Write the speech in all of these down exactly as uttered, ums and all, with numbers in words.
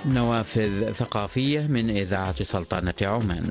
نوافذ ثقافية من إذاعة سلطنة عمان.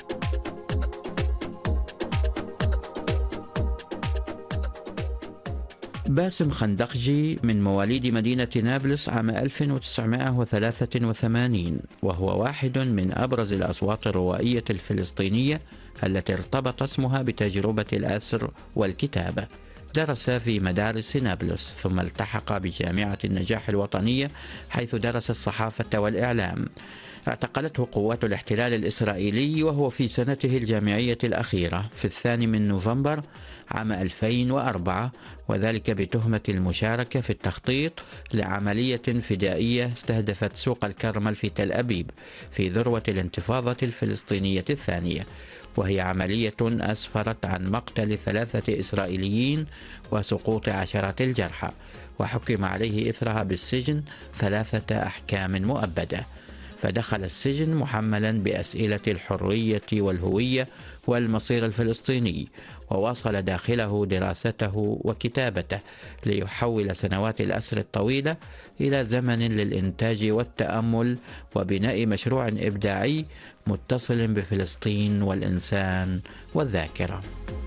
باسم خندقجي من مواليد مدينة نابلس عام ألف وتسعمائة وثلاثة وثمانين، وهو واحد من أبرز الأصوات الروائية الفلسطينية التي ارتبط اسمها بتجربة الأسر والكتابة. درس في مدارس نابلس ثم التحق بجامعة النجاح الوطنية حيث درس الصحافة والإعلام. اعتقلته قوات الاحتلال الإسرائيلي وهو في سنته الجامعية الأخيرة في الثاني من نوفمبر عام ألفين وأربعة، وذلك بتهمة المشاركة في التخطيط لعملية فدائية استهدفت سوق الكرمل في تل أبيب في ذروة الانتفاضة الفلسطينية الثانية، وهي عملية أسفرت عن مقتل ثلاثة إسرائيليين وسقوط عشرات الجرحى، وحكم عليه إثرها بالسجن ثلاثة أحكام مؤبدة. فدخل السجن محملا بأسئلة الحرية والهوية والمصير الفلسطيني، وواصل داخله دراسته وكتابته ليحول سنوات الأسر الطويلة إلى زمن للإنتاج والتأمل وبناء مشروع إبداعي متصل بفلسطين والإنسان والذاكرة.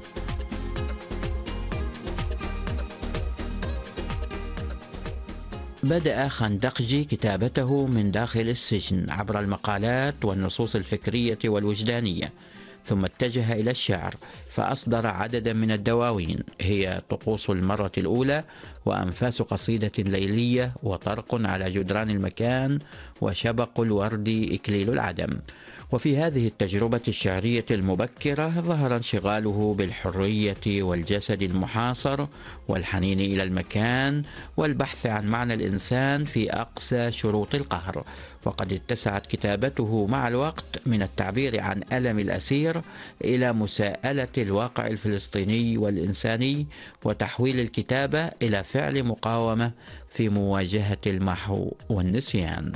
بدأ خندقجي كتابته من داخل السجن عبر المقالات والنصوص الفكرية والوجدانية، ثم اتجه إلى الشعر فأصدر عددا من الدواوين هي طقوس المرة الأولى وأنفاس قصيدة ليلية وطرق على جدران المكان وشبق الورد إكليل العدم. وفي هذه التجربة الشعرية المبكرة ظهر انشغاله بالحرية والجسد المحاصر والحنين إلى المكان والبحث عن معنى الإنسان في أقسى شروط القهر، وقد اتسعت كتابته مع الوقت من التعبير عن ألم الأسير إلى مساءلة الواقع الفلسطيني والإنساني وتحويل الكتابة إلى فعل مقاومة في مواجهة المحو والنسيان.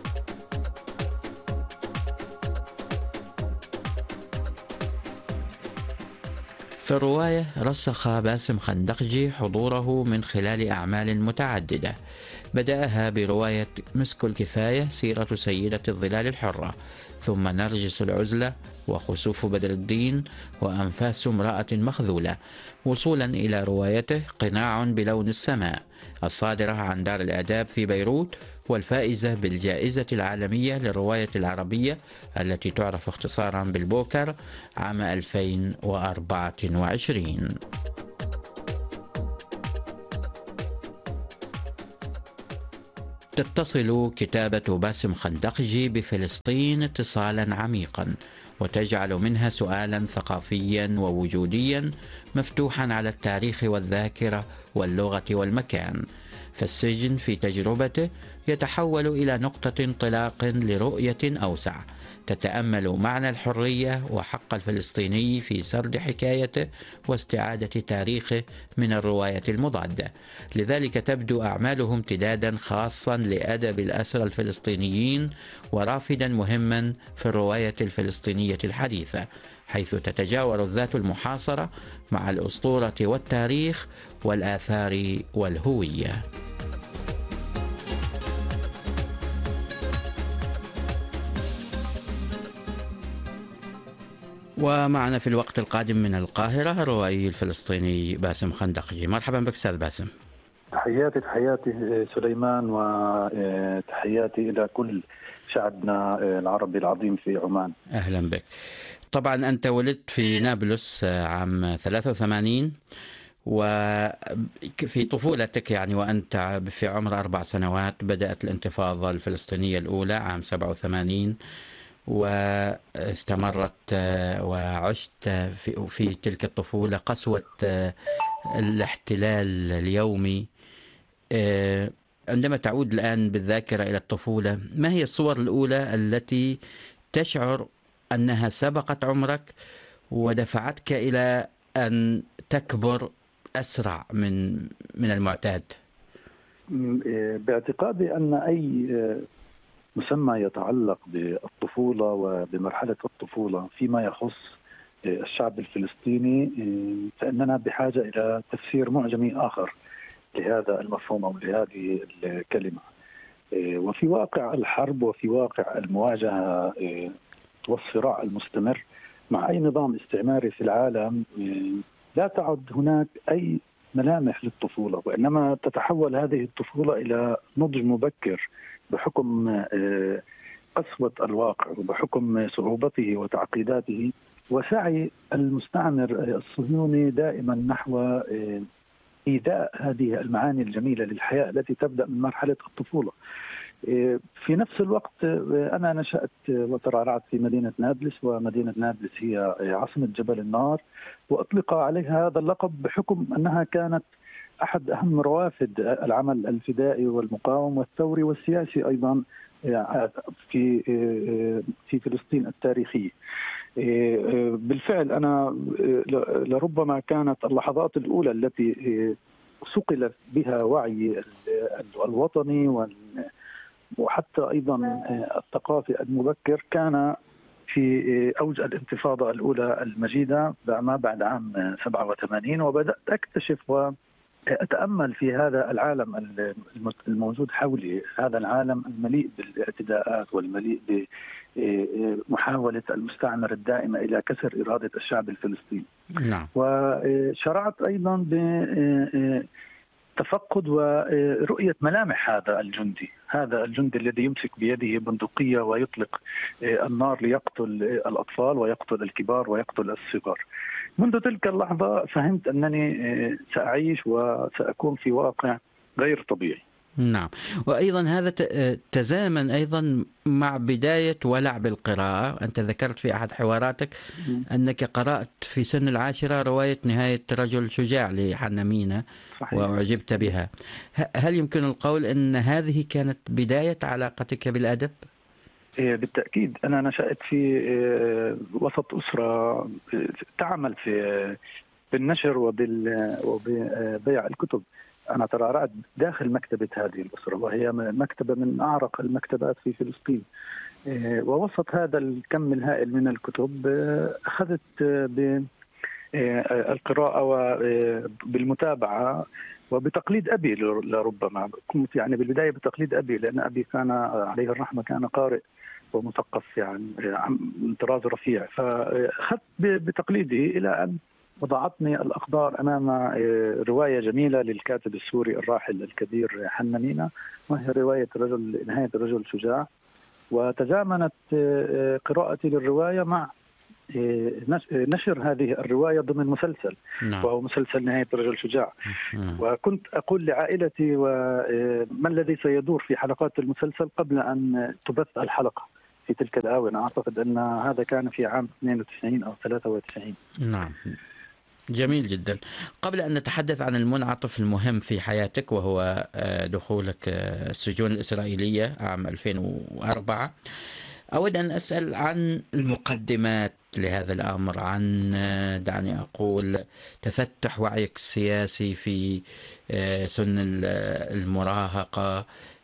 في الرواية رسخ باسم خندقجي حضوره من خلال أعمال متعددة، بدأها برواية مسك الكفاية سيرة سيدة الظلال الحرة، ثم نرجس العزلة وخسوف بدر الدين وأنفاس امرأة مخذولة، وصولا إلى روايته قناع بلون السماء الصادرة عن دار الآداب في بيروت والفائزة بالجائزة العالمية للرواية العربية التي تعرف اختصارا بالبوكر عام ألفين وأربعة وعشرين. تتصل كتابة باسم خندقجي بفلسطين اتصالا عميقا، وتجعل منها سؤالا ثقافيا ووجوديا مفتوحا على التاريخ والذاكرة واللغة والمكان. فالسجن في تجربته يتحول إلى نقطة انطلاق لرؤية أوسع تتأمل معنى الحرية وحق الفلسطيني في سرد حكايته واستعادة تاريخه من الرواية المضادة. لذلك تبدو أعماله امتدادا خاصا لأدب الأسرى الفلسطينيين ورافدا مهما في الرواية الفلسطينية الحديثة، حيث تتجاور الذات المحاصرة مع الأسطورة والتاريخ والآثار والهوية. ومعنا في الوقت القادم من القاهرة الروائي الفلسطيني باسم خندقجي. مرحبا بك أستاذ باسم. تحياتي تحياتي سليمان، وتحياتي إلى كل شعبنا العربي العظيم في عمان. أهلا بك. طبعا أنت ولدت في نابلس عام ثلاثة وثمانين، وفي طفولتك يعني وأنت في عمر أربع سنوات بدأت الانتفاضة الفلسطينية الأولى عام سبعة وثمانين، واستمرت وعشت في, في تلك الطفولة قسوة الاحتلال اليومي. عندما تعود الآن بالذاكرة إلى الطفولة، ما هي الصور الأولى التي تشعر أنها سبقت عمرك ودفعتك إلى أن تكبر أسرع من من المعتاد؟ باعتقادي أن أي مسمى يتعلق بالطفولة وبمرحلة الطفولة فيما يخص الشعب الفلسطيني فإننا بحاجة إلى تفسير معجمي آخر لهذا المفهوم أو لهذه الكلمة. وفي واقع الحرب وفي واقع المواجهة والصراع المستمر مع أي نظام استعماري في العالم لا تعد هناك أي ملامح للطفولة، وإنما تتحول هذه الطفولة إلى نضج مبكر بحكم قسوة الواقع وبحكم صعوبته وتعقيداته وسعي المستعمر الصهيوني دائما نحو إيذاء هذه المعاني الجميلة للحياة التي تبدأ من مرحلة الطفولة. في نفس الوقت أنا نشأت وترعرعت في مدينة نابلس، ومدينة نابلس هي عاصمة جبل النار، وأطلق عليها هذا اللقب بحكم أنها كانت أحد أهم روافد العمل الفدائي والمقاوم والثوري والسياسي أيضا في في فلسطين التاريخية. بالفعل أنا لربما كانت اللحظات الأولى التي صقل بها وعي الوطني وحتى أيضا الثقافي المبكر كان في أوج الانتفاضة الأولى المجيدة ما بعد عام سبعة وثمانين، وبدأت أكتشف وأتأمل في هذا العالم الموجود حولي، هذا العالم المليء بالاعتداءات والمليء بمحاولة المستعمر الدائمة إلى كسر إرادة الشعب الفلسطيني. نعم. وشرعت أيضا ب تفقد ورؤية ملامح هذا الجندي، هذا الجندي الذي يمسك بيده بندقية ويطلق النار ليقتل الأطفال ويقتل الكبار ويقتل الصغار. منذ تلك اللحظة فهمت أنني سأعيش وسأكون في واقع غير طبيعي. نعم، وأيضا هذا تزامن أيضا مع بداية ولع بالقراءة. أنت ذكرت في أحد حواراتك أنك قرأت في سن العاشرة رواية نهاية رجل شجاع لحنا مينا وأعجبت بها. هل يمكن القول أن هذه كانت بداية علاقتك بالأدب؟ بالتأكيد. أنا نشأت في وسط أسرة تعمل في بالنشر وببيع الكتب. أنا ترعرعت داخل مكتبة هذه الأسرة، وهي مكتبة من أعرق المكتبات في فلسطين. ووسط هذا الكم الهائل من الكتب أخذت بالقراءة وبالمتابعة وبتقليد أبي لربما. كنت يعني بالبداية بتقليد أبي، لأن أبي كان عليه الرحمة كان قارئ ومثقف يعني من طراز رفيع، فأخذت بتقليده إلى أن وضعتني الأقدار أمام رواية جميلة للكاتب السوري الراحل الكبير حنا مينا، وهي رواية رجل نهاية رجل شجاع. وتزامنت قراءتي للرواية مع نشر هذه الرواية ضمن مسلسل، نعم. وهو مسلسل نهاية رجل شجاع. نعم. وكنت أقول لعائلتي وما الذي سيدور في حلقات المسلسل قبل أن تبث الحلقة في تلك الآونة. أعتقد أن هذا كان في عام اثنين وتسعين أو ثلاثة وتسعين. نعم، جميل جدا. قبل أن نتحدث عن المنعطف المهم في حياتك وهو دخولك السجون الإسرائيلية عام ألفين وأربعة، أود أن أسأل عن المقدمات لهذا الأمر، عن دعني أقول تفتح وعيك السياسي في سن المراهقة.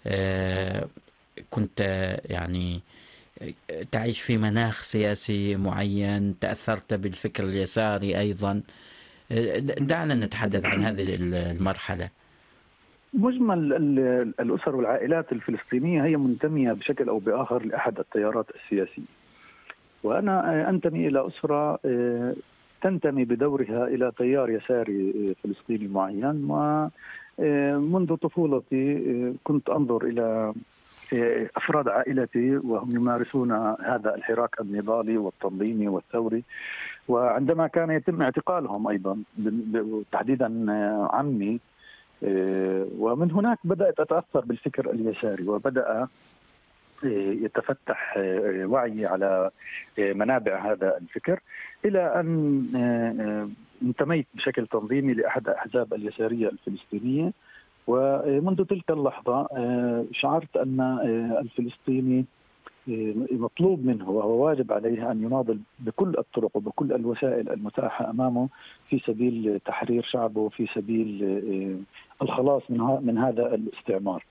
كنت يعني تعيش في مناخ سياسي معين، تأثرت بالفكر اليساري أيضا. دعنا نتحدث عن هذه المرحلة. مجمل الأسر والعائلات الفلسطينية هي منتمية بشكل أو بآخر لأحد التيارات السياسية، وأنا أنتمي إلى أسرة تنتمي بدورها إلى تيار يساري فلسطيني معين. ومنذ طفولتي كنت أنظر إلى أفراد عائلتي وهم يمارسون هذا الحراك النضالي والتنظيمي والثوري، وعندما كان يتم اعتقالهم أيضا تحديدا عمي، ومن هناك بدأت أتأثر بالفكر اليساري وبدأ يتفتح وعي على منابع هذا الفكر، إلى أن انتميت بشكل تنظيمي لأحد الأحزاب اليسارية الفلسطينية. ومنذ تلك اللحظة شعرت أن الفلسطيني مطلوب منه وهو واجب عليه أن يناضل بكل الطرق وبكل الوسائل المتاحة أمامه في سبيل تحرير شعبه وفي سبيل الخلاص من هذا الاستعمار.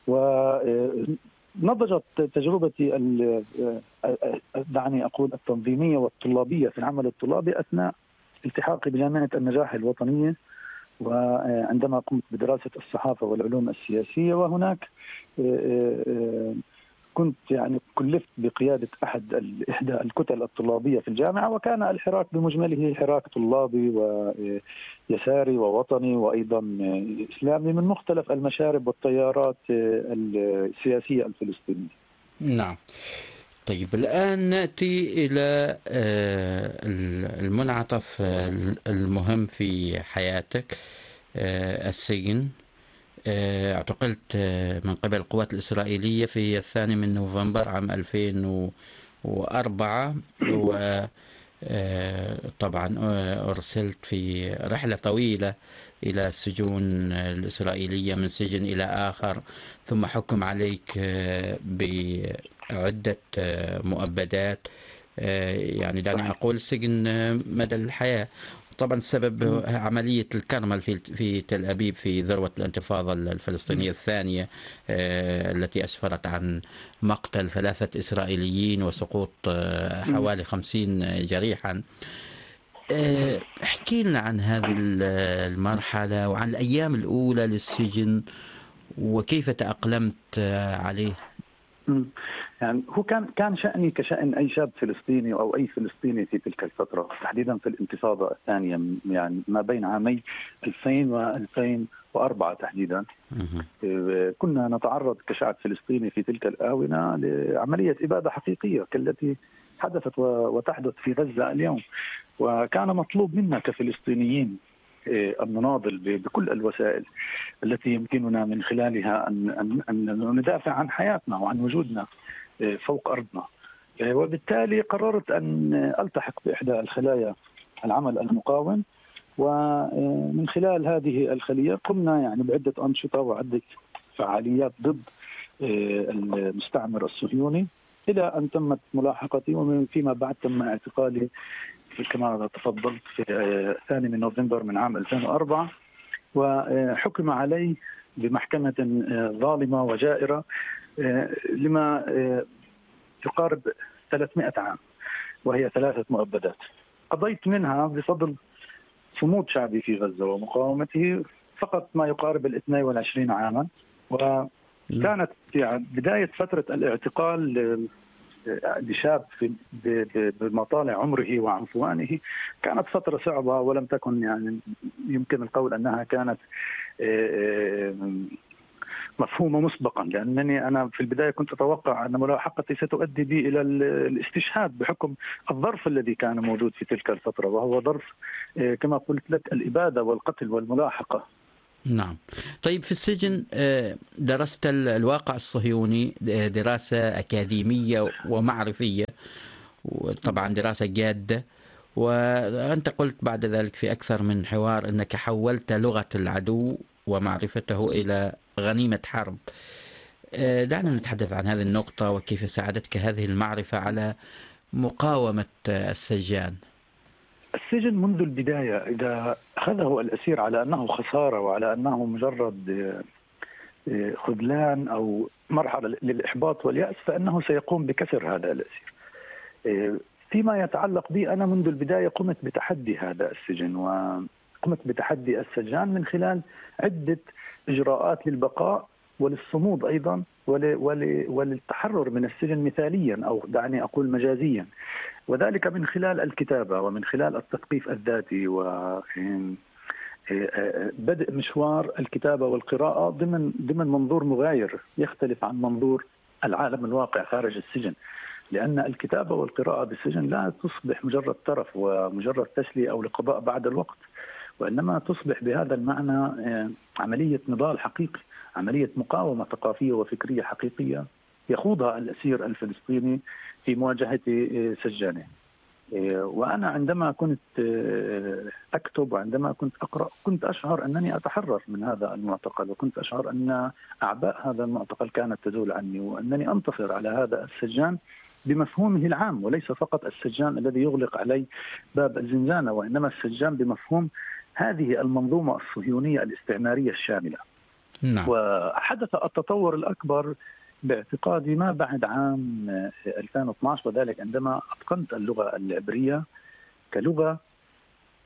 ونضجت تجربتي دعني أقول التنظيمية والطلابية في العمل الطلابي أثناء التحاقي بجامعة النجاح الوطنية، وعندما قمت بدراسة الصحافة والعلوم السياسية، وهناك كنت يعني كلفت بقيادة أحد إحدى الكتل الطلابية في الجامعة، وكان الحراك بمجمله حراك طلابي ويساري ووطني وأيضا إسلامي من مختلف المشارب والتيارات السياسية الفلسطينية. نعم. طيب الآن نأتي إلى المنعطف المهم في حياتك، السجن. اعتقلت من قبل القوات الإسرائيلية في الثاني من نوفمبر عام ألفين وأربعة، وطبعا أرسلت في رحلة طويلة إلى السجون الإسرائيلية من سجن إلى آخر، ثم حكم عليك بعدة مؤبدات، يعني دعني أقول سجن مدى الحياة. طبعا السبب عملية الكرمل في في تل أبيب في ذروة الانتفاضة الفلسطينية الثانية التي أسفرت عن مقتل ثلاثة إسرائيليين وسقوط حوالي خمسين جريحا. احكي لنا عن هذه المرحلة وعن الأيام الأولى للسجن وكيف تأقلمت عليه. يعني هو كان كان شأني كشأن أي شاب فلسطيني أو أي فلسطيني في تلك الفترة، تحديدا في الانتفاضة الثانية، يعني ما بين عامي ألفين وألفين وأربعة تحديدا. كنا نتعرض كشعب فلسطيني في تلك الآونة لعملية إبادة حقيقية كالتي حدثت وتحدث في غزة اليوم، وكان مطلوب منا كفلسطينيين أن نناضل بكل الوسائل التي يمكننا من خلالها أن أن ندافع عن حياتنا وعن وجودنا فوق أرضنا. وبالتالي قررت أن ألتحق بإحدى الخلايا العمل المقاوم، ومن خلال هذه الخلية قمنا يعني بعدة أنشطة وعدة فعاليات ضد المستعمر الصهيوني، إلى أن تمت ملاحقتي، ومن فيما بعد تم اعتقالي كما تفضلت في الثاني من نوفمبر من عام ألفين وأربعة، وحكم علي بمحكمة ظالمة وجائرة لما يقارب ثلاثمائة عام، وهي ثلاثة مؤبدات. قضيت منها بفضل صمود شعبي في غزة ومقاومته فقط ما يقارب الاثنين والعشرين عاما. وكانت يعني بداية فترة الاعتقال لشاب بمطالع عمره وعنفوانه كانت فترة صعبة، ولم تكن يعني يمكن القول أنها كانت مفهومة مسبقا، لأنني أنا في البداية كنت أتوقع أن ملاحقتي ستؤدي بي إلى الاستشهاد بحكم الظرف الذي كان موجود في تلك الفترة، وهو ظرف كما قلت لك الإبادة والقتل والملاحقة. نعم. طيب في السجن درست الواقع الصهيوني دراسة أكاديمية ومعرفية، وطبعا دراسة جادة، وأنت قلت بعد ذلك في أكثر من حوار أنك حولت لغة العدو ومعرفته إلى غنيمة حرب. دعنا نتحدث عن هذه النقطة وكيف ساعدتك هذه المعرفة على مقاومة السجان. السجن منذ البداية إذا أخذه الأسير على أنه خسارة وعلى أنه مجرد خذلان أو مرحلة للإحباط واليأس، فإنه سيقوم بكسر هذا الأسير. فيما يتعلق بي أنا منذ البداية قمت بتحدي هذا السجن، وقمت بتحدي السجان من خلال عدة إجراءات للبقاء وللصمود أيضا وللتحرر من السجن مثاليا، أو دعني أقول مجازيا، وذلك من خلال الكتابة ومن خلال التثقيف الذاتي وبدء مشوار الكتابة والقراءة ضمن ضمن منظور مغاير يختلف عن منظور العالم الواقع خارج السجن. لأن الكتابة والقراءة بالسجن لا تصبح مجرد ترف ومجرد تسلية أو لقضاء بعد الوقت، وإنما تصبح بهذا المعنى عملية نضال حقيقي، عملية مقاومة ثقافية وفكرية حقيقية يخوضها الأسير الفلسطيني في مواجهة سجانه. وأنا عندما كنت أكتب وعندما كنت أقرأ كنت أشعر أنني أتحرر من هذا المعتقل، وكنت أشعر أن أعباء هذا المعتقل كانت تزول عني، وأنني أنتصر على هذا السجان بمفهومه العام، وليس فقط السجان الذي يغلق علي باب الزنزانة، وإنما السجان بمفهوم هذه المنظومة الصهيونية الاستعمارية الشاملة. نعم. وحدث التطور الأكبر باعتقادي ما بعد عام ألفين واثني عشر، وذلك عندما أتقنت اللغة العبرية كلغة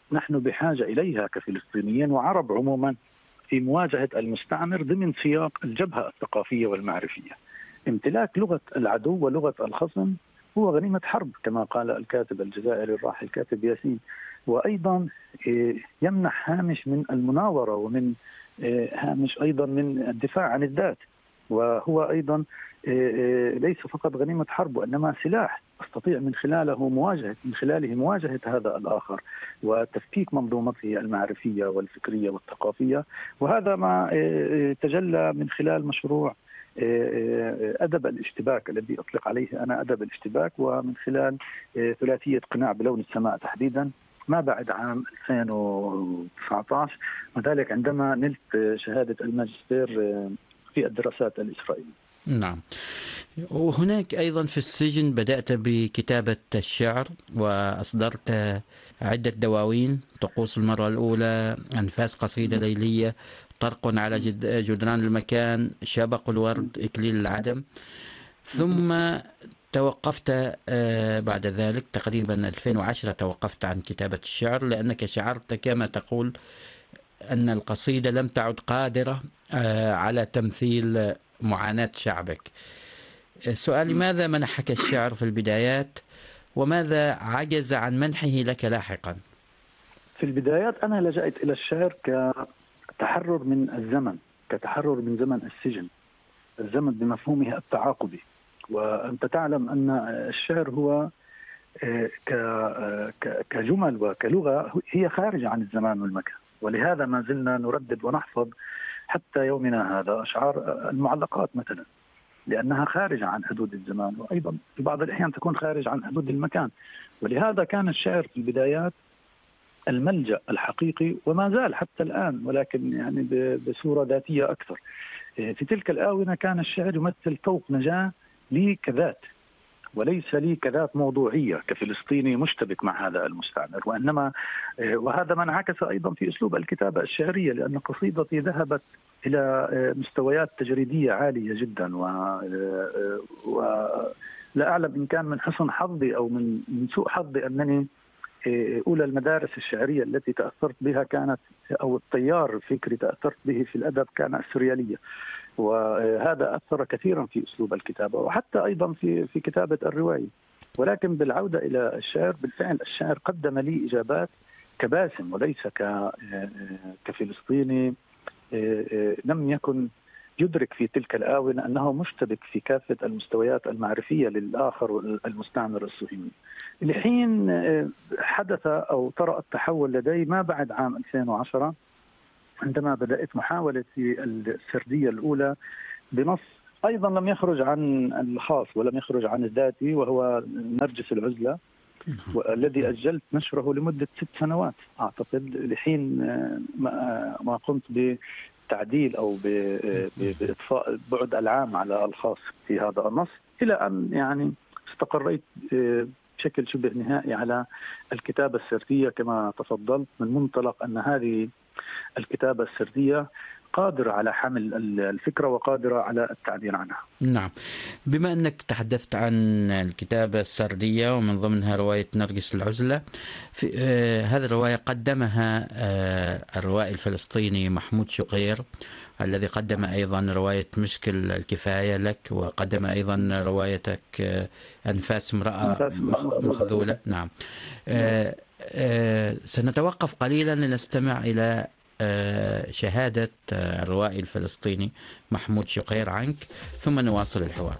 نحن بحاجة إليها كفلسطينيين وعرب عموما في مواجهة المستعمر ضمن سياق الجبهة الثقافية والمعرفية. امتلاك لغة العدو ولغة الخصم هو غنيمة حرب كما قال الكاتب الجزائري الراحل كاتب ياسين، وأيضا يمنح هامش من المناورة ومن هامش أيضا من الدفاع عن الذات، وهو أيضا ليس فقط غنيمة حرب وإنما سلاح أستطيع من خلاله مواجهة من خلاله مواجهة هذا الآخر وتفكيك منظومته المعرفية والفكرية والثقافية. وهذا ما تجلى من خلال مشروع أدب الاشتباك الذي أطلق عليه أنا أدب الاشتباك، ومن خلال ثلاثية قناع بلون السماء تحديدا ما بعد عام ألفين وتسعة عشر، وذلك عندما نلت شهادة الماجستير في الدراسات الإسرائيلية. نعم. وهناك أيضا في السجن بدأت بكتابة الشعر وأصدرت عدة دواوين: طقوس المرة الأولى، أنفاس قصيدة ليلية، طرق على جدران المكان، شبق الورد، إكليل العدم. ثم توقفت بعد ذلك تقريبا ألفين وعشرة توقفت عن كتابة الشعر لأنك شعرت كما تقول أن القصيدة لم تعد قادرة على تمثيل معاناة شعبك. سؤالي: ماذا منحك الشعر في البدايات وماذا عجز عن منحه لك لاحقا؟ في البدايات أنا لجأت إلى الشعر كتحرر من الزمن، كتحرر من زمن السجن، الزمن بمفهومه التعاقبي. وأنت تعلم أن الشعر هو كجمل وكلغة هي خارجة عن الزمان والمكان، ولهذا ما زلنا نردد ونحفظ حتى يومنا هذا أشعار المعلقات مثلا، لأنها خارجة عن حدود الزمان، وأيضا في بعض الأحيان تكون خارج عن حدود المكان. ولهذا كان الشعر في البدايات الملجأ الحقيقي وما زال حتى الآن، ولكن يعني بصورة ذاتية أكثر. في تلك الآونة كان الشعر يمثل طوق نجاة لي كذات، وليس لي كذات موضوعية كفلسطيني مشتبك مع هذا المستعمر، وإنما وهذا ما انعكس أيضا في أسلوب الكتابة الشعرية، لأن قصيدتي ذهبت إلى مستويات تجريدية عالية جدا، ولا أعلم إن كان من حسن حظي أو من من سوء حظي أنني أولى المدارس الشعرية التي تأثرت بها كانت، أو التيار الفكري تأثرت به في الأدب كان السريالية، وهذا أثر كثيرا في أسلوب الكتابة وحتى أيضا في في كتابة الرواية. ولكن بالعودة إلى الشعر، بالفعل الشعر قدم لي إجابات كباسم وليس كفلسطيني لم يكن يدرك في تلك الآونة أنه مشتبك في كافة المستويات المعرفية للآخر المستعمر الصهيوني. لحين حدث أو طرأ التحول لدي ما بعد عام ألفين وعشرة، عندما بدأت محاولة السردية الأولى بنص أيضا لم يخرج عن الخاص ولم يخرج عن الذاتي، وهو نرجس العزلة، والذي أجلت نشره لمدة ست سنوات أعتقد، لحين ما قمت بتعديل أو بإضفاء البعد العام على الخاص في هذا النص، إلى أن يعني استقريت بشكل شبه نهائي على الكتابة السردية كما تفضلت، من منطلق أن هذه الكتابة السردية قادرة على حمل الفكرة وقادرة على التعبير عنها. نعم. بما أنك تحدثت عن الكتابة السردية ومن ضمنها رواية نرجس العزلة، في آه هذه الرواية قدمها آه الروائي الفلسطيني محمود شقير، الذي قدم أيضا رواية مسك الكفاية لك، وقدم أيضا روايتك آه أنفاس امرأة مخذولة. نعم. آه آه سنتوقف قليلا لنستمع إلى شهادة الروائي الفلسطيني محمود شقير عنك، ثم نواصل الحوار.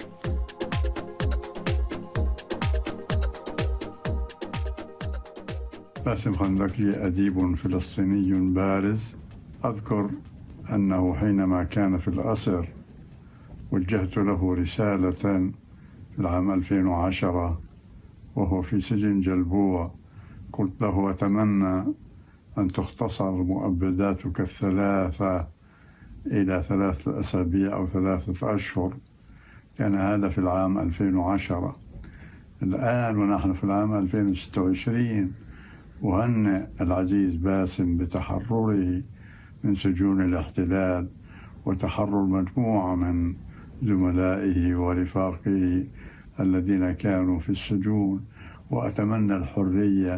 باسم خندقجي أديب فلسطيني بارز. أذكر أنه حينما كان في الأسر وجهت له رسالة في العام ألفين وعشرة وهو في سجن جلبوع، قلت له: أتمنى أن تختصر مؤبداتك الثلاثة إلى ثلاثة أسابيع أو ثلاثة أشهر. كان هذا في العام ألفين وعشرة. الآن ونحن في العام ألفين وستة وعشرين وهنئ العزيز باسم بتحرره من سجون الاحتلال وتحرر مجموعة من زملائه ورفاقه الذين كانوا في السجون، وأتمنى الحرية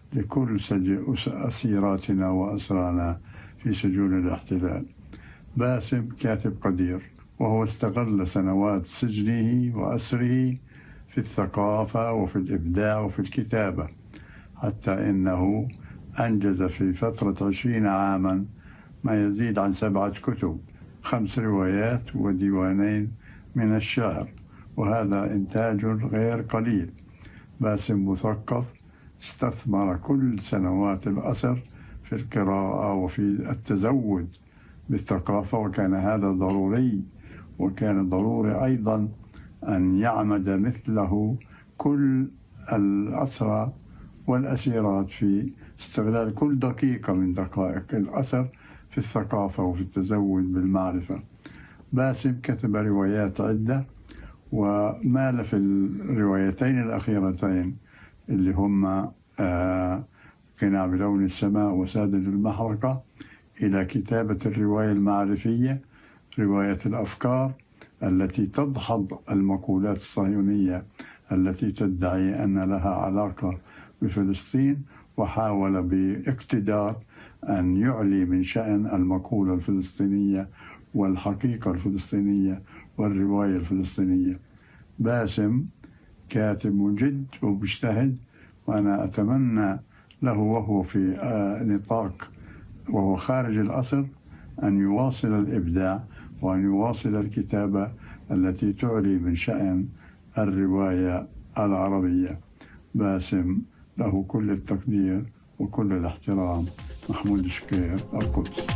لكل أسيراتنا وأسرانا في سجون الاحتلال. باسم كاتب قدير، وهو استغل سنوات سجنه وأسره في الثقافة وفي الإبداع وفي الكتابة، حتى إنه أنجز في فترة عشرين عاما ما يزيد عن سبعة كتب، خمس روايات وديوانين من الشعر، وهذا إنتاج غير قليل. باسم مثقف، استثمر كل سنوات الأسر في القراءة وفي التزود بالثقافة، وكان هذا ضروري، وكان ضروري أيضا أن يعمد مثله كل الأسرى والأسيرات في استغلال كل دقيقة من دقائق الأسر في الثقافة وفي التزود بالمعرفة. باسم كتب روايات عدة، ومال في الروايتين الأخيرتين اللي هم آه قناع بلون السماء وسادة المحرقة إلى كتابة الرواية المعرفية، رواية الأفكار، التي تدحض المقولات الصهيونية التي تدعي أن لها علاقة بفلسطين، وحاول باقتدار أن يعلي من شأن المقولة الفلسطينية والحقيقة الفلسطينية والرواية الفلسطينية. باسم كاتب مجد ومجتهد، وأنا أتمنى له وهو في نطاق وهو خارج الأسر أن يواصل الإبداع وأن يواصل الكتابة التي تعلي من شأن الرواية العربية. باسم له كل التقدير وكل الاحترام. محمود شقير، القدس.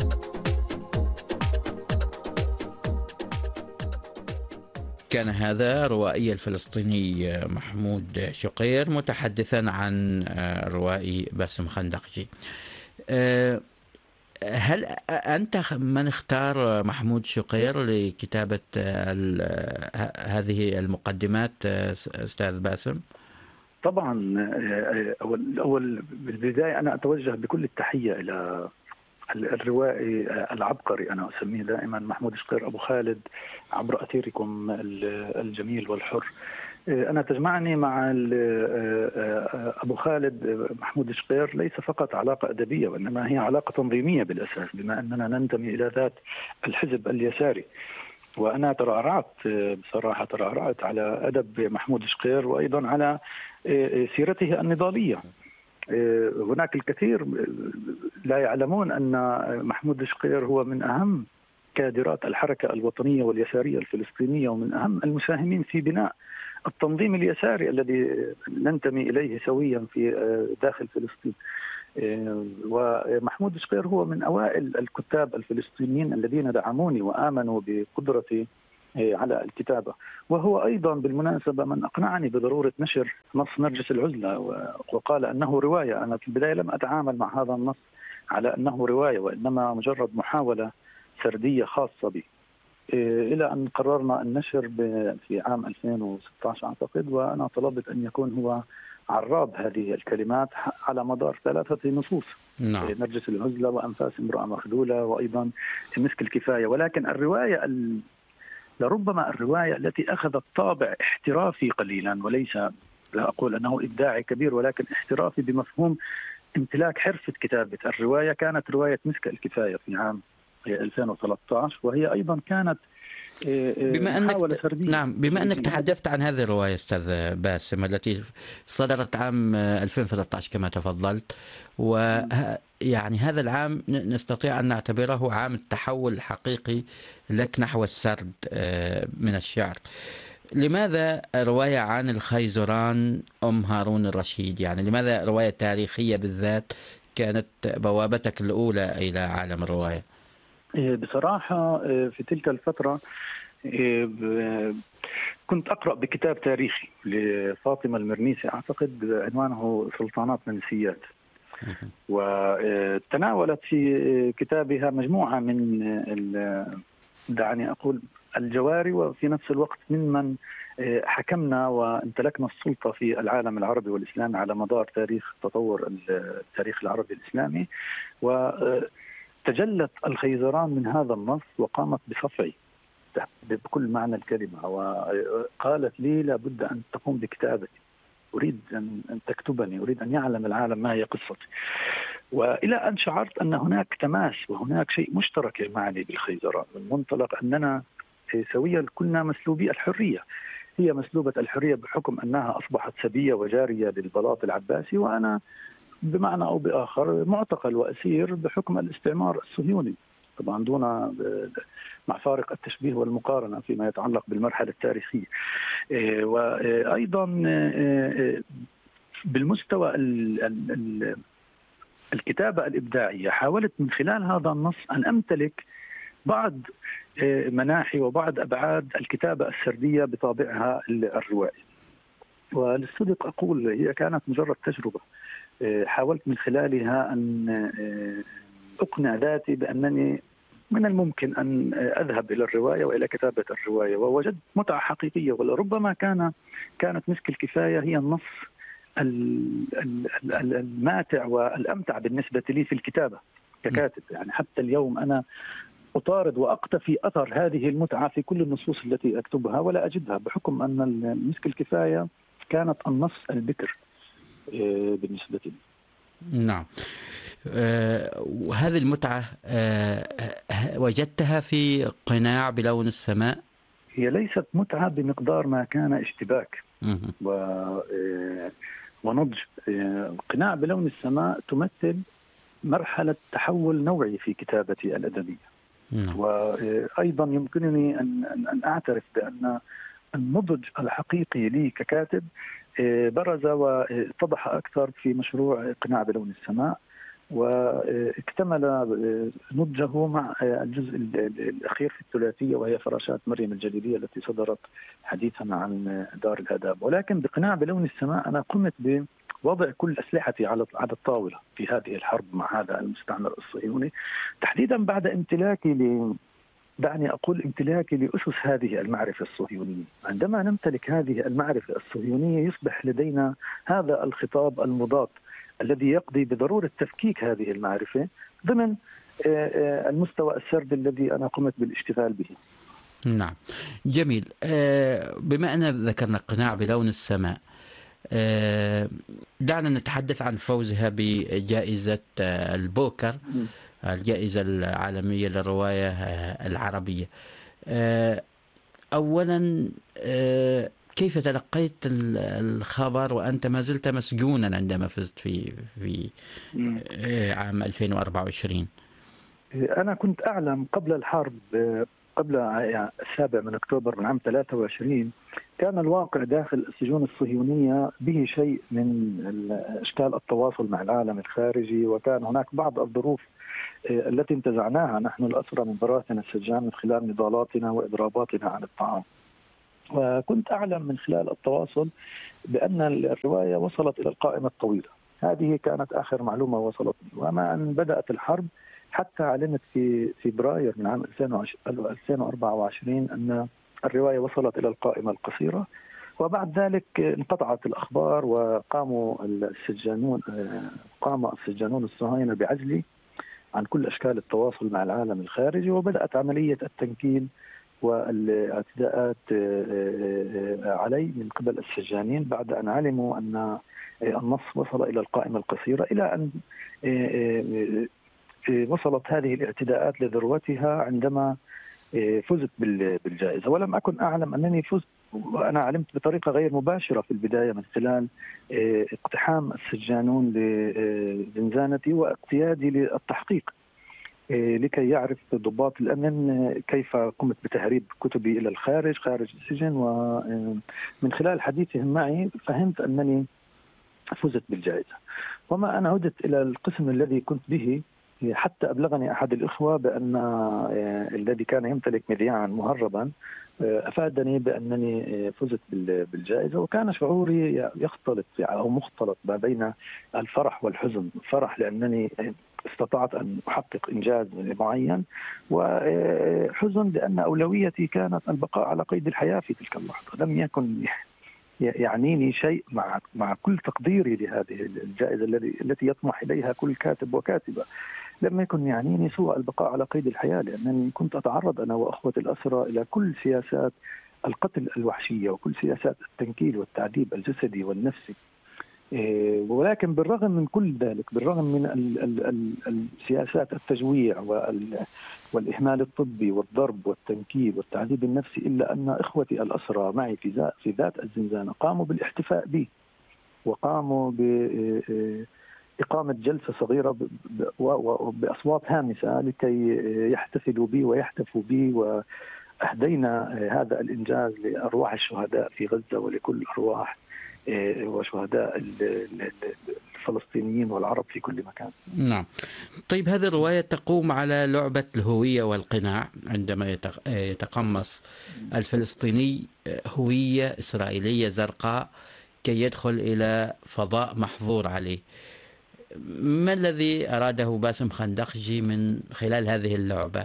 كان هذا الروائي الفلسطيني محمود شقير متحدثا عن الروائي باسم خندقجي. هل أنت من اختار محمود شقير لكتابة هذه المقدمات أستاذ باسم؟ طبعا أول أول بالبداية أنا أتوجه بكل التحية إلى الروائي العبقري، أنا أسميه دائما محمود شقير أبو خالد، عبر أثيركم الجميل والحر. أنا تجمعني مع أبو خالد محمود شقير ليس فقط علاقة أدبية، وإنما هي علاقة تنظيمية بالأساس، بما أننا ننتمي إلى ذات الحزب اليساري. وأنا ترعرعت بصراحة ترعرعت على أدب محمود شقير وأيضا على سيرته النضالية. هناك الكثير لا يعلمون أن محمود شقير هو من أهم كادرات الحركة الوطنية واليسارية الفلسطينية، ومن أهم المساهمين في بناء التنظيم اليساري الذي ننتمي إليه سويا في داخل فلسطين. ومحمود شقير هو من أوائل الكتاب الفلسطينيين الذين دعموني وآمنوا بقدرتي على الكتابة، وهو أيضا بالمناسبة من أقنعني بضرورة نشر نص نرجس العزلة، وقال أنه رواية. أنا في البداية لم أتعامل مع هذا النص على أنه رواية، وإنما مجرد محاولة سردية خاصة بي، إلى أن قررنا النشر في عام ألفين وستة عشر أعتقد، وأنا طلبت أن يكون هو عراب هذه الكلمات على مدار ثلاثة نصوص. نعم. نرجس العزلة وأنفاس امرأة مخذولة وأيضا مسك الكفاية. ولكن الرواية ال... لربما الرواية التي أخذت طابع احترافي قليلا، وليس لا أقول أنه إبداعي كبير، ولكن احترافي بمفهوم امتلاك حرفة كتابة الرواية، كانت رواية مسك الكفاية في عام ألفين وثلاثة عشر، وهي أيضا كانت بما أنك نعم بما أنك تحدثت عن هذه الرواية أستاذ باسم التي صدرت عام ألفين وثلاثة عشر كما تفضلت، ويعني هذا العام نستطيع أن نعتبره عام التحول الحقيقي لك نحو السرد من الشعر. لماذا رواية عن الخيزران أم هارون الرشيد؟ يعني لماذا رواية تاريخية بالذات كانت بوابتك الأولى إلى عالم الرواية؟ بصراحة في تلك الفترة كنت أقرأ بكتاب تاريخي لفاطمة المرنيسي أعتقد عنوانه سلطانات منسيات، وتناولت في كتابها مجموعة من دعني أقول الجواري، وفي نفس الوقت ممن حكمنا وامتلكنا السلطة في العالم العربي والإسلامي على مدار تاريخ تطور التاريخ العربي الإسلامي. وتجلت الخيزران من هذا النص وقامت بصفعي بكل معنى الكلمة، وقالت لي لابد أن تقوم بكتابتي. أريد أن تكتبني، أريد أن يعلم العالم ما هي قصتي. وإلى أن شعرت أن هناك تماس وهناك شيء مشترك يجمعني بالخيزران، من منطلق أننا سويا كنا مسلوبي الحرية. هي مسلوبة الحرية بحكم أنها أصبحت سبية وجارية للبلاط العباسي، وأنا بمعنى أو بآخر معتقل وأسير بحكم الاستعمار الصهيوني، طبعا دون مع فارق التشبيه والمقارنة فيما يتعلق بالمرحلة التاريخية. وأيضا بالمستوى الكتابة الإبداعية حاولت من خلال هذا النص أن أمتلك بعض مناحي وبعض أبعاد الكتابة السردية بطابعها الروائي. وللصدق أقول هي كانت مجرد تجربة حاولت من خلالها أن أقنع ذاتي بأنني من الممكن أن أذهب إلى الرواية وإلى كتابة الرواية، ووجدت متعة حقيقية. ولربما كان كانت مسك الكفاية هي النص الماتع والأمتع بالنسبة لي في الكتابة ككاتب. يعني حتى اليوم أنا أطارد وأقتفي أثر هذه المتعة في كل النصوص التي أكتبها ولا أجدها، بحكم أن مسك الكفاية كانت النص البكر بالنسبة لي. نعم. أه وهذه المتعة أه وجدتها في قناع بلون السماء؟ هي ليست متعة بمقدار ما كان اشتباك و ونضج. قناع بلون السماء تمثل مرحلة تحول نوعي في كتابتي الأدبية. نعم. وأيضا يمكنني أن أن أعترف بأن النضج الحقيقي لي ككاتب برز واتضح أكثر في مشروع قناع بلون السماء، واكتمل نضجه مع الجزء الأخير في الثلاثية وهي فراشات مريم الجليلية التي صدرت حديثا عن دار الآداب. ولكن بقناع بلون السماء أنا قمت بوضع كل أسلحتي على على الطاولة في هذه الحرب مع هذا المستعمر الصهيوني، تحديدا بعد امتلاكي ل دعني أقول امتلاكي لأسس هذه المعرفة الصهيونية. عندما نمتلك هذه المعرفة الصهيونية يصبح لدينا هذا الخطاب المضاد الذي يقضي بضرورة تفكيك هذه المعرفة ضمن المستوى السردي الذي أنا قمت بالاشتغال به. نعم، جميل. بما أن ذكرنا قناع بلون السماء، دعنا نتحدث عن فوزها بجائزة البوكر، الجائزة العالمية للرواية العربية. أولا كيف تلقيت الخبر وأنت ما زلت مسجونا عندما فزت في في عام ألفين وأربعة وعشرين؟ أنا كنت أعلم قبل الحرب، قبل السابع من أكتوبر من عام ثلاثة وعشرين، كان الواقع داخل السجون الصهيونية به شيء من أشكال التواصل مع العالم الخارجي، وكان هناك بعض الظروف التي انتزعناها نحن الأسرى من براثن السجان من خلال نضالاتنا وإضراباتنا عن الطعام. وكنت أعلم من خلال التواصل بأن الرواية وصلت إلى القائمة الطويلة. هذه كانت آخر معلومة وصلتني. وما أن بدأت الحرب حتى علمت في فبراير من عام ألفين وأربعة وعشرين أن الرواية وصلت إلى القائمة القصيرة. وبعد ذلك انقطعت الأخبار وقاموا السجانون قام السجانون الصهاينة بعزلي عن كل أشكال التواصل مع العالم الخارجي، وبدأت عملية التنكيل والاعتداءات علي من قبل السجانين بعد أن علموا أن النص وصل إلى القائمة القصيرة، إلى أن وصلت هذه الاعتداءات لذروتها عندما فزت بالجائزة. ولم أكن أعلم أنني فزت، وأنا علمت بطريقة غير مباشرة في البداية من خلال اقتحام السجانون لزنزانتي واقتيادي للتحقيق لكي يعرف ضباط الأمن كيف قمت بتهريب كتبي إلى الخارج خارج السجن. ومن خلال حديثهم معي فهمت أنني فزت بالجائزة. وما أنا عدت إلى القسم الذي كنت به حتى أبلغني أحد الإخوة بأن الذي كان يمتلك مذياعا مهربا أفادني بأنني فزت بالجائزة. وكان شعوري يختلط أو مختلط ما بين الفرح والحزن. فرح لأنني استطعت أن أحقق إنجاز معين، وحزن لأن أولويتي كانت البقاء على قيد الحياة في تلك اللحظة. لم يكن يعنيني شيء مع مع كل تقديري لهذه الجائزة التي يطمح إليها كل كاتب وكاتبة. لم يكن يعنيني سوى البقاء على قيد الحياة، لأنني كنت أتعرض أنا وأخوة الأسرى إلى كل سياسات القتل الوحشية وكل سياسات التنكيل والتعذيب الجسدي والنفسي. ولكن بالرغم من كل ذلك، بالرغم من ال ال ال السياسات التجويع والإهمال الطبي والضرب والتنكيل والتعذيب النفسي، إلا أن إخوتي الأسرى معي في في ذات الزنزانة قاموا بالاحتفاء بي، وقاموا بإقامة جلسة صغيرة بأصوات هامسة لكي يحتفلوا بي ويحتفوا بي، وأهدينا هذا الإنجاز لأرواح الشهداء في غزة ولكل أرواح وشهداء الفلسطينيين والعرب في كل مكان. نعم. طيب، هذه الرواية تقوم على لعبة الهوية والقناع، عندما يتقمص الفلسطيني هوية إسرائيلية زرقاء كي يدخل إلى فضاء محظور عليه. ما الذي أراده باسم خندقجي من خلال هذه اللعبة؟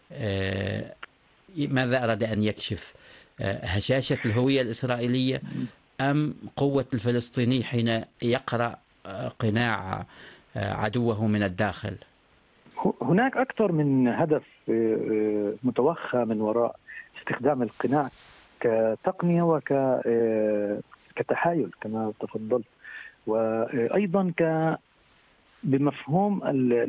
ماذا أراد أن يكشف؟ هشاشة الهوية الإسرائيلية أم قوة الفلسطيني حين يقرأ قناع عدوه من الداخل؟ هناك أكثر من هدف متوخى من وراء استخدام القناع كتقنية وكتحايل كما تفضلت، وأيضا ك بمفهوم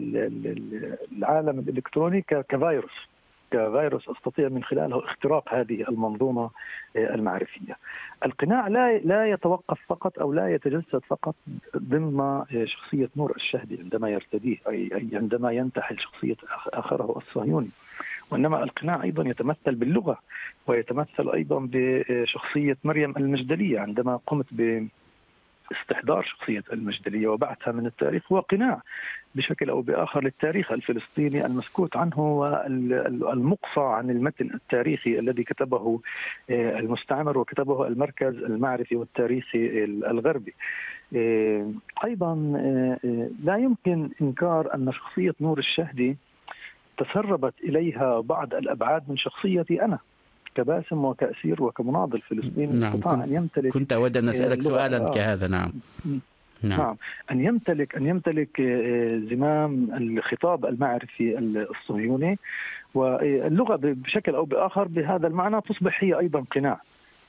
العالم الإلكتروني كفيروس كفيروس أستطيع من خلاله اختراق هذه المنظومة المعرفية. القناع لا لا يتوقف فقط أو لا يتجسد فقط ضمن شخصية نور الشهدي عندما يرتديه، أي عندما ينتحل شخصية آخره الصهيوني، وإنما القناع أيضا يتمثل باللغة، ويتمثل أيضا بشخصية مريم المجدلية عندما قمت ب استحضار شخصية المجدلية وبعثها من التاريخ، هو قناع بشكل أو بآخر للتاريخ الفلسطيني المسكوت عنه والمقصى عن المتن التاريخي الذي كتبه المستعمر وكتبه المركز المعرفي والتاريخي الغربي. أيضا لا يمكن إنكار أن شخصية نور الشهدي تسربت إليها بعض الأبعاد من شخصيتي أنا كباسم وكأسير وكمناضل فلسطيني. نعم. استطاع أن يمتلك كنت أود أن أسألك سؤالا آه. كهذا. نعم. نعم. نعم أن يمتلك أن يمتلك زمام الخطاب المعرفي الصهيوني، واللغة بشكل أو بآخر بهذا المعنى تصبح هي أيضا قناع،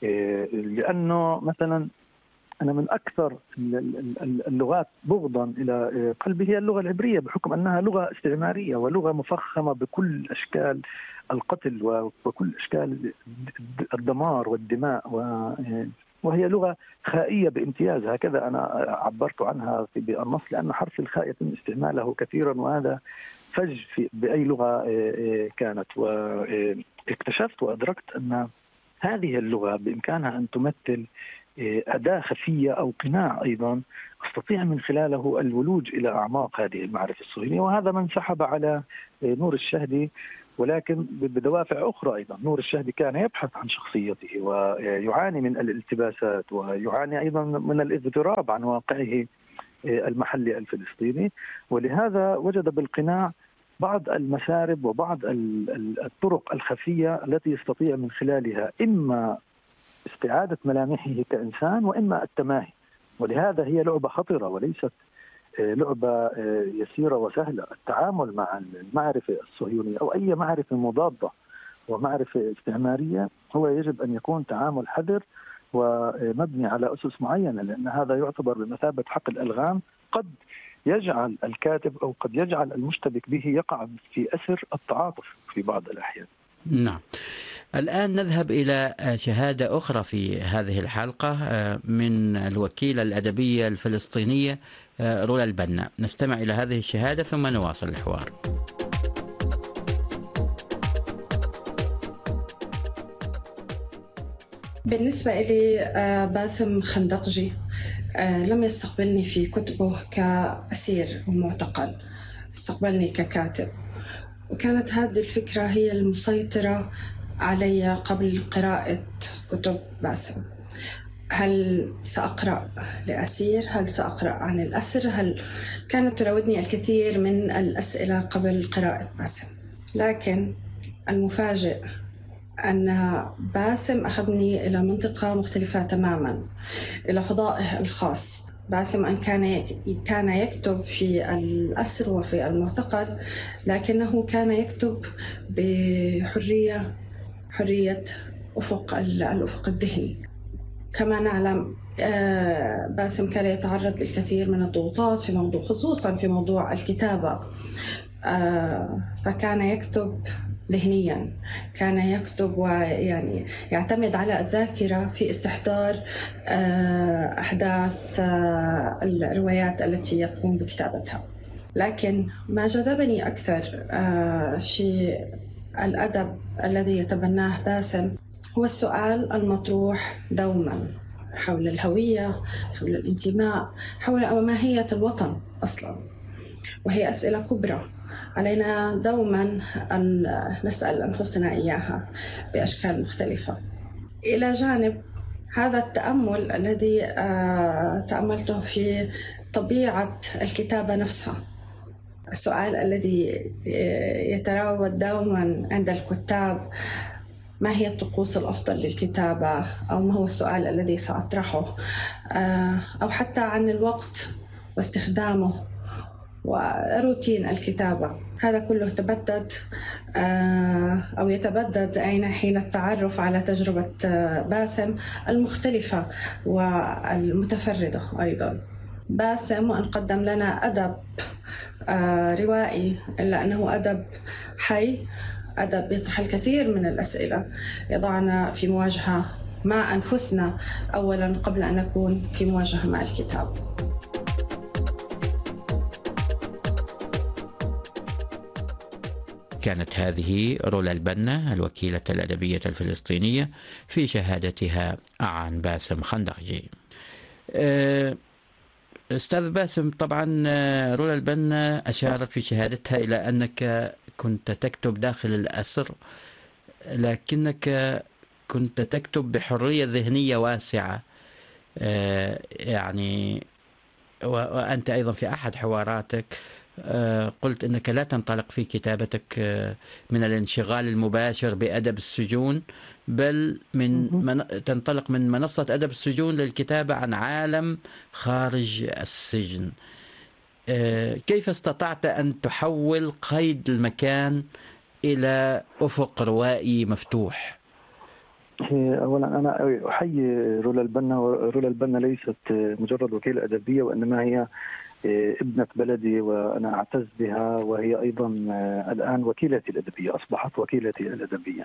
لأنه مثلا أنا من أكثر اللغات بغضا إلى قلبي هي اللغة العبرية، بحكم أنها لغة استعمارية ولغة مفخمة بكل أشكال القتل وكل أشكال الدمار والدماء، وهي لغة خائية بامتياز، هكذا أنا عبرت عنها بالنص، لأن حرف الخاء يتم استعماله كثيرا وهذا فج في بأي لغة كانت. واكتشفت وأدركت أن هذه اللغة بإمكانها أن تمثل أداة خفية أو قناع أيضا أستطيع من خلاله الولوج إلى أعماق هذه المعرفة الصهيونية، وهذا من سحب على نور الشهدي، ولكن بدوافع أخرى أيضا. نور الشهدي كان يبحث عن شخصيته ويعاني من الالتباسات ويعاني أيضا من الاضطراب عن واقعه المحلي الفلسطيني، ولهذا وجد بالقناع بعض المسارب وبعض الطرق الخفية التي يستطيع من خلالها إما استعادة ملامحه كإنسان وإما التماهي. ولهذا هي لعبة خطرة وليست لعبة يسيرة وسهلة. التعامل مع المعرفة الصهيونية أو أي معرفة مضادة ومعرفة استعمارية هو يجب أن يكون تعامل حذر ومبني على أسس معينة، لأن هذا يعتبر بمثابة حقل ألغام قد يجعل الكاتب أو قد يجعل المشتبك به يقع في أسر التعاطف في بعض الأحيان. نعم. الآن نذهب إلى شهادة أخرى في هذه الحلقة من الوكيلة الأدبية الفلسطينية رولا البنا. نستمع إلى هذه الشهادة ثم نواصل الحوار. بالنسبة إلي باسم خندقجي لم يستقبلني في كتبه كأسير ومعتقل، استقبلني ككاتب، وكانت هذه الفكرة هي المسيطرة علي قبل قراءة كتب باسم. هل سأقرأ لأسير؟ هل سأقرأ عن الأسر؟ هل كانت تراودني الكثير من الأسئلة قبل قراءة باسم، لكن المفاجئ أن باسم أخذني إلى منطقة مختلفة تماماً، إلى فضائه الخاص. باسم أن كان كان يكتب في الأسر وفي المعتقل، لكنه كان يكتب بحرية حرية أفق الأفق الذهني. كما نعلم باسم كان يتعرض للكثير من الضغوطات في موضوع خصوصا في موضوع الكتابة، فكان يكتب ذهنيا، كان يكتب ويعني يعتمد على الذاكرة في استحضار أحداث الروايات التي يقوم بكتابتها. لكن ما جذبني أكثر في الأدب الذي يتبناه باسم هو السؤال المطروح دوما حول الهوية، حول الانتماء، حول ماهية الوطن أصلا، وهي أسئلة كبرى علينا دوما أن نسأل أنفسنا إياها بأشكال مختلفة. إلى جانب هذا التأمل الذي تأملته في طبيعة الكتابة نفسها، السؤال الذي يتراود دوما عند الكتاب: ما هي الطقوس الأفضل للكتابة؟ أو ما هو السؤال الذي سأطرحه؟ أو حتى عن الوقت واستخدامه وروتين الكتابة. هذا كله تبدد أو يتبدد أين حين التعرف على تجربة باسم المختلفة والمتفردة أيضا. باسم وأن قدم لنا أدب روائي إلا أنه أدب حي، أدب يطرح الكثير من الأسئلة، يضعنا في مواجهة مع أنفسنا أولا قبل أن نكون في مواجهة مع الكتاب. كانت هذه رولا البنا الوكيلة الأدبية الفلسطينية في شهادتها عن باسم خندقجي. أستاذ باسم، طبعا رولا البنا أشارت في شهادتها إلى أنك كنت تكتب داخل الأسر، لكنك كنت تكتب بحرية ذهنية واسعة. يعني وأنت أيضا في أحد حواراتك قلت أنك لا تنطلق في كتابتك من الانشغال المباشر بأدب السجون، بل من من تنطلق من منصة أدب السجون للكتابة عن عالم خارج السجن. كيف استطعت أن تحول قيد المكان إلى أفق روائي مفتوح؟ أولا أنا أحيي رولا البنا. رولا البنا ليست مجرد وكيلة أدبية، وإنما هي ابنة بلدي وأنا أعتز بها، وهي أيضا الآن وكيلتي الأدبية، أصبحت وكيلتي الأدبية.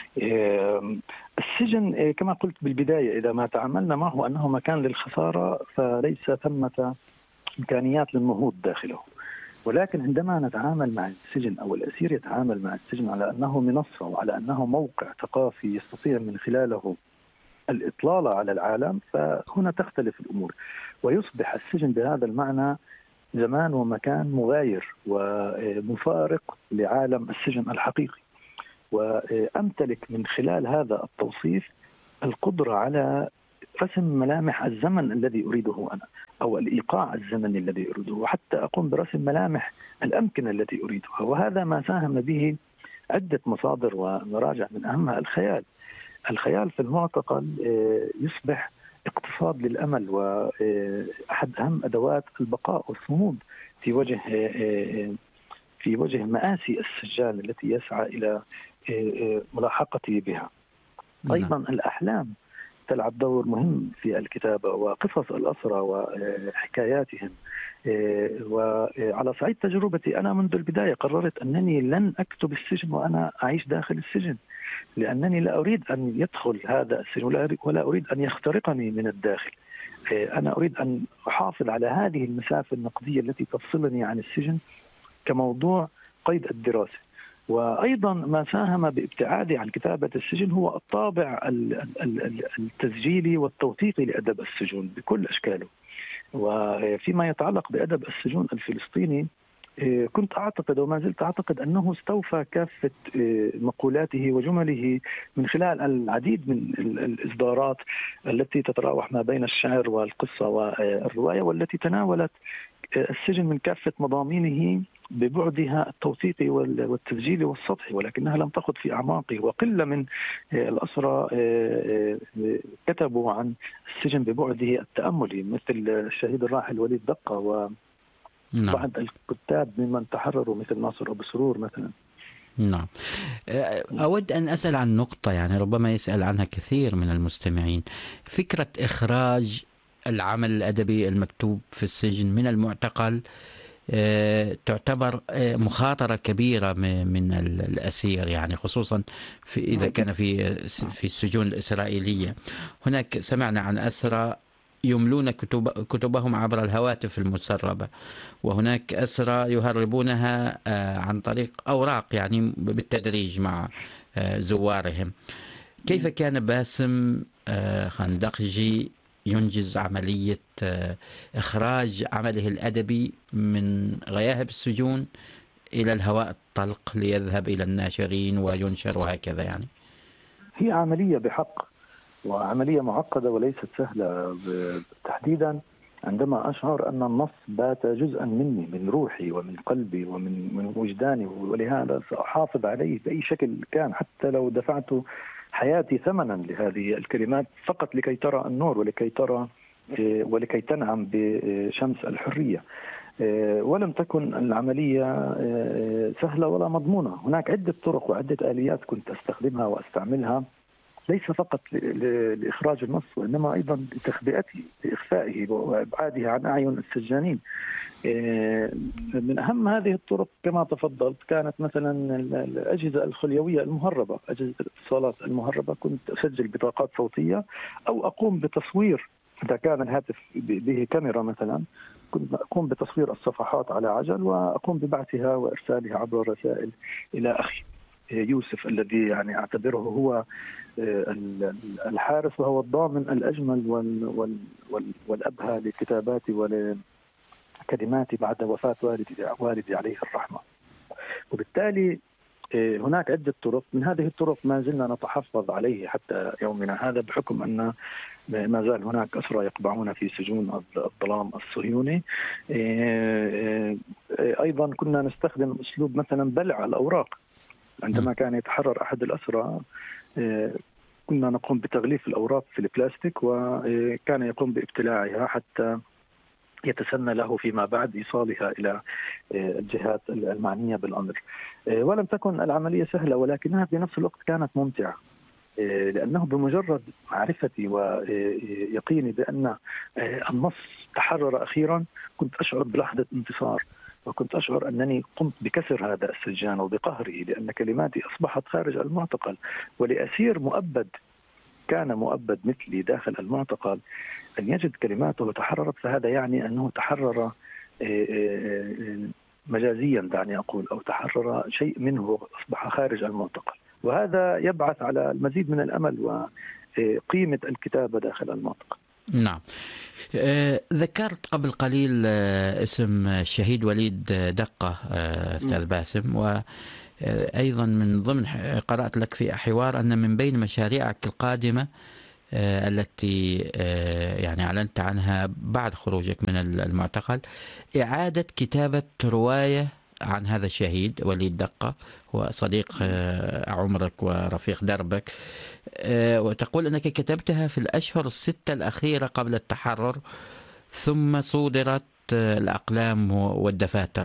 السجن كما قلت بالبداية إذا ما تعاملنا معه أنه مكان للخسارة فليس ثمة إمكانيات للنهوض داخله، ولكن عندما نتعامل مع السجن أو الأسير يتعامل مع السجن على أنه منصة وعلى أنه موقع ثقافي يستطيع من خلاله الإطلالة على العالم، فهنا تختلف الأمور ويصبح السجن بهذا المعنى زمان ومكان مغاير ومفارق لعالم السجن الحقيقي. وأمتلك من خلال هذا التوصيف القدرة على رسم ملامح الزمن الذي أريده أنا، أو الإيقاع الزمني الذي أريده، وحتى أقوم برسم ملامح الأمكنة التي أريدها. وهذا ما ساهم به عدة مصادر ومراجع، من أهمها الخيال. الخيال في المعتقل يصبح اقتصاد للأمل وأحد أهم أدوات البقاء والصمود في وجه في وجه مآسي السجان التي يسعى إلى ملاحقته بها. أيضا الأحلام تلعب دور مهم في الكتابة، وقصص الأسرى وحكاياتهم. وعلى صعيد تجربتي أنا منذ البداية قررت أنني لن أكتب السجن وأنا أعيش داخل السجن، لأنني لا أريد أن يدخل هذا السجن ولا أريد أن يخترقني من الداخل. أنا أريد أن أحافظ على هذه المسافة النقدية التي تفصلني عن السجن كموضوع قيد الدراسة. وأيضا ما ساهم بابتعادي عن كتابة السجن هو الطابع التسجيلي والتوثيقي لأدب السجون بكل أشكاله. وفيما يتعلق بأدب السجون الفلسطيني كنت أعتقد وما زلت أعتقد أنه استوفى كافة مقولاته وجمله من خلال العديد من الإصدارات التي تتراوح ما بين الشعر والقصة والرواية، والتي تناولت السجن من كافة مضامينه ببعدها التوثيقي والتسجيلي والسطحي، ولكنها لم تخض في أعماقه. وقلة من الأسرى كتبوا عن السجن ببعده التأملي، مثل الشهيد الراحل وليد دقة وبعض الكتاب ممن تحرروا مثل ناصر أبو سرور مثلا. نعم. أود أن أسأل عن نقطة يعني ربما يسأل عنها كثير من المستمعين، فكرة إخراج العمل الأدبي المكتوب في السجن من المعتقل تعتبر مخاطرة كبيرة من الأسير، يعني خصوصا في إذا كان في في السجون الإسرائيلية. هناك سمعنا عن أسرى يملون كتب كتبهم عبر الهواتف المسربة، وهناك أسرى يهربونها عن طريق أوراق يعني بالتدريج مع زوارهم. كيف كان باسم خندقجي ينجز عملية إخراج عمله الأدبي من غياهب السجون إلى الهواء الطلق ليذهب إلى الناشرين وينشر وهكذا؟ يعني هي عملية بحق، وعملية معقدة وليست سهلة، تحديدا عندما أشعر أن النص بات جزءا مني، من روحي ومن قلبي ومن من وجداني، ولهذا سأحافظ عليه بأي شكل كان، حتى لو دفعت حياتي ثمنا لهذه الكلمات فقط لكي ترى النور ولكي ترى ولكي تنعم بشمس الحرية. ولم تكن العملية سهلة ولا مضمونة. هناك عدة طرق وعدة آليات كنت أستخدمها وأستعملها، ليس فقط لإخراج النص وإنما أيضا لتخبئته، لإخفائه وإبعاده عن أعين السجانين. من أهم هذه الطرق كما تفضلت كانت مثلا الأجهزة الخليوية المهربة، أجهزة الاتصالات المهربة. كنت أسجل بطاقات صوتية أو أقوم بتصوير، إذا كان الهاتف به كاميرا مثلا كنت أقوم بتصوير الصفحات على عجل وأقوم ببعثها وإرسالها عبر الرسائل إلى أخي يوسف، الذي يعني أعتبره هو الحارس وهو الضامن الأجمل والأبهى لكتاباتي ولكلماتي بعد وفاة والدي والدي عليه الرحمة. وبالتالي هناك عدة طرق، من هذه الطرق ما زلنا نتحفظ عليه حتى يومنا هذا، بحكم أن ما زال هناك أسرى يقبعون في سجون الظلام الصهيوني. أيضا كنا نستخدم أسلوب مثلا بلع الأوراق. عندما كان يتحرر أحد الأسرى كنا نقوم بتغليف الأوراق في البلاستيك، وكان يقوم بابتلاعها حتى يتسنى له فيما بعد إيصالها إلى الجهات المعنية بالأمر. ولم تكن العملية سهلة، ولكنها في نفس الوقت كانت ممتعة، لأنه بمجرد معرفتي ويقيني بأن النص تحرر أخيرا كنت أشعر بلحظة انتصار، وكنت أشعر أنني قمت بكسر هذا السجان وبقهره، لأن كلماتي أصبحت خارج المعتقل. ولأسير مؤبد كان مؤبد مثلي داخل المعتقل أن يجد كلماته تحررت، فهذا يعني أنه تحرر مجازيا دعني أقول، أو تحرر شيء منه أصبح خارج المعتقل، وهذا يبعث على المزيد من الأمل وقيمة الكتابة داخل المعتقل. نعم. آه، ذكرت قبل قليل آه، اسم الشهيد وليد دقة آه، أستاذ باسم، وأيضا من ضمن قرأت لك في حوار أن من بين مشاريعك القادمة آه، التي آه، يعني أعلنت عنها بعد خروجك من المعتقل إعادة كتابة رواية عن هذا الشهيد وليد دقة، هو صديق عمرك ورفيق دربك، وتقول أنك كتبتها في الأشهر الستة الأخيرة قبل التحرر، ثم صودرت الأقلام والدفاتر.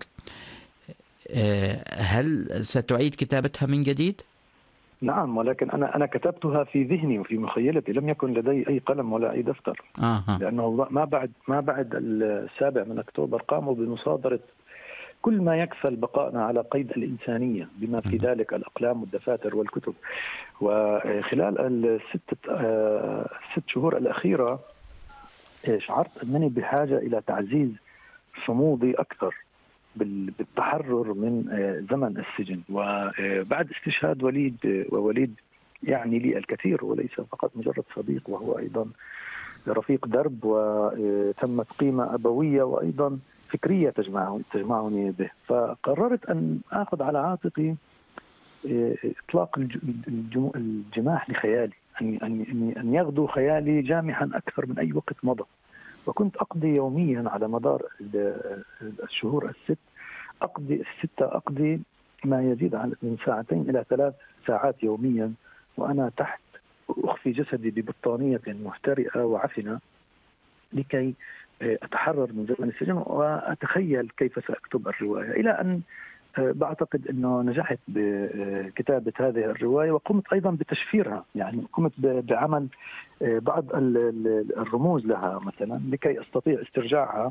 هل ستعيد كتابتها من جديد؟ نعم، ولكن أنا أنا كتبتها في ذهني وفي مخيلتي، لم يكن لدي أي قلم ولا أي دفتر. آه. لأنه ما بعد ما بعد السابع من أكتوبر قاموا بمصادرة كل ما يكفل بقائنا على قيد الإنسانية، بما في ذلك الأقلام والدفاتر والكتب. وخلال الست ست شهور الأخيرة شعرت أنني بحاجة إلى تعزيز صمودي أكثر بالتحرر من زمن السجن. وبعد استشهاد وليد، ووليد يعني لي الكثير وليس فقط مجرد صديق، وهو أيضا رفيق درب، وتمت قيمة أبوية وأيضا فكرية تجمعني به. فقررت أن أخذ على عاتقي إطلاق الجماح لخيالي، أن أن يغدو خيالي جامحا أكثر من أي وقت مضى. وكنت أقضي يوميا على مدار الشهور الست أقضي الستة أقضي ما يزيد عن من ساعتين إلى ثلاث ساعات يوميا وأنا تحت أخفي جسدي ببطانية محترئة وعفنة لكي أتحرر من زمن السجن وأتخيل كيف سأكتب الرواية، إلى أن بعتقد أنه نجحت بكتابة هذه الرواية، وقمت أيضا بتشفيرها، يعني قمت بعمل بعض الرموز لها مثلا لكي أستطيع استرجاعها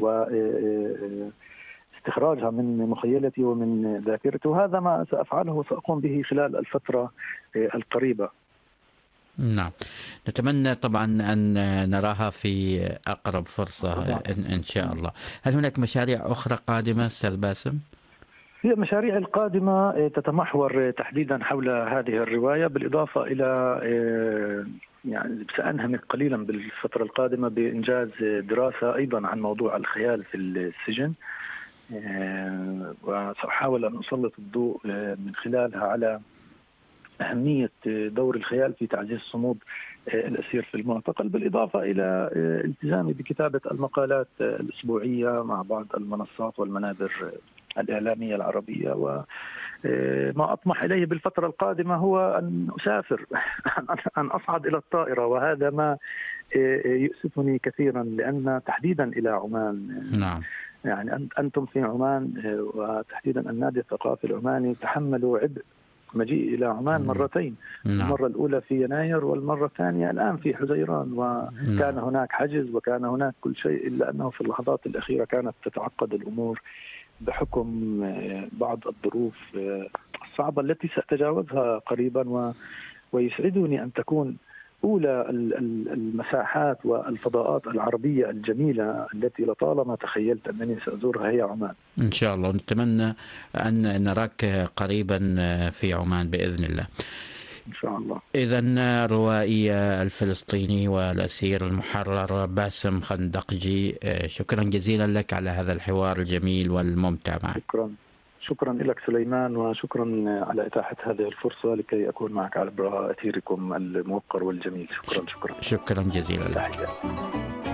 واستخراجها من مخيلتي ومن ذاكرتي، وهذا ما سأفعله وسأقوم به خلال الفترة القريبة. نعم، نتمنى طبعا أن نراها في أقرب فرصة إن شاء الله. هل هناك مشاريع أخرى قادمة أستاذ باسم؟ هي مشاريع القادمة تتمحور تحديدا حول هذه الرواية، بالإضافة إلى يعني سأنهمك قليلا بالفترة القادمة بإنجاز دراسة أيضا عن موضوع الخيال في السجن، وسأحاول أن أسلط الضوء من خلالها على أهمية دور الخيال في تعزيز صمود الأسير في المعتقل، بالإضافة إلى التزامي بكتابة المقالات الأسبوعية مع بعض المنصات والمنابر الإعلامية العربية. وما أطمح إليه بالفترة القادمة هو أن أسافر أن أصعد إلى الطائرة، وهذا ما يؤسفني كثيرا، لأن تحديدا إلى عمان، نعم، يعني أنتم في عمان وتحديدا النادي الثقافي العماني تحملوا عبء مجيء إلى عمان مرتين، نعم. المرة الأولى في يناير والمرة الثانية الآن في حزيران، وكان نعم. هناك حجز وكان هناك كل شيء، إلا أنه في اللحظات الأخيرة كانت تتعقد الأمور بحكم بعض الظروف الصعبة التي سأتجاوزها قريبا، ويسعدني أن تكون أولى المساحات والفضاءات العربية الجميلة التي لطالما تخيلت أنني سأزورها هي عمان إن شاء الله. نتمنى أن نراك قريبا في عمان بإذن الله إن شاء الله. إذن روائي الفلسطيني والأسير المحرر باسم خندقجي، شكرا جزيلا لك على هذا الحوار الجميل والممتع معك. شكرا شكرا لك سليمان، وشكرا على إتاحة هذه الفرصة لكي أكون معك على أثيركم الموقر والجميل. شكرا شكرا شكرا جزيلا لك.